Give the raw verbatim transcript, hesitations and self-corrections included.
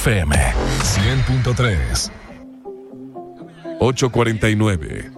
F M cien punto tres. ocho cuarenta y nueve.